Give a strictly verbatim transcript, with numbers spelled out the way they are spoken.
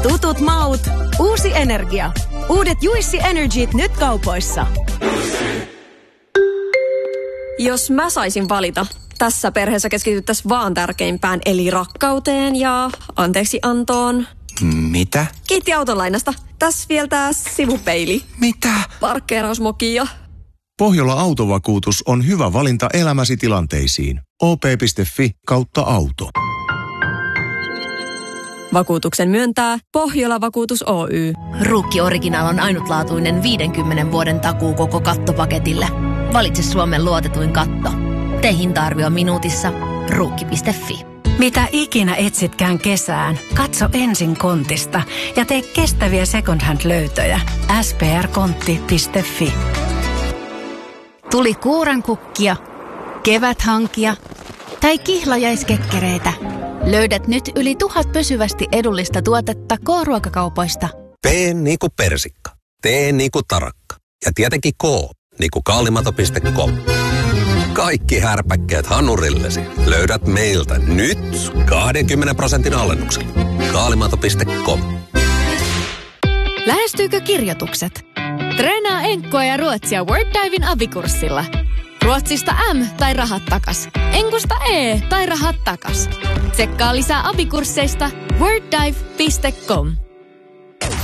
Tutut maut, uusi energia. Uudet Juicy Energyt nyt kaupoissa. Jos mä saisin valita, tässä perheessä keskityttäisiin vaan tärkeimpään, eli rakkauteen ja anteeksi antoon. Mitä? Kiitti autolainasta. Tässä vielä tää sivupeili. Mitä? Parkkeerausmokia. Pohjola Autovakuutus on hyvä valinta elämäsi tilanteisiin. o p piste f i kautta auto. Vakuutuksen myöntää Pohjola Vakuutus Oy. Ruukki Original on ainutlaatuinen viidenkymmenen vuoden takuu koko kattopaketille. Valitse Suomen luotetuin katto. Tee hinta-arvio minuutissa. Ruukki piste f i. Mitä ikinä etsitkään kesään, katso ensin Kontista ja tee kestäviä second hand-löytöjä. s p r kontti piste f i. Tuli kuurankukkia, keväthankia tai kihlajaiskekkereitä. Löydät nyt yli tuhat pysyvästi edullista tuotetta K-ruokakaupoista. P niinku persikka, T niinku tarakka ja tietenkin K niinku kaalimato piste com. Kaikki härpäkkeet hanurillesi löydät meiltä nyt kaksikymmentä prosentin alennuksella. kaalimato piste com. Lähestyykö kirjoitukset? Treenaa enkkoa ja ruotsia WordDiven abikurssilla. Ruotsista M tai rahat takas. Enkusta E tai rahat takas. Tsekkaa lisää abikursseista worddive piste com.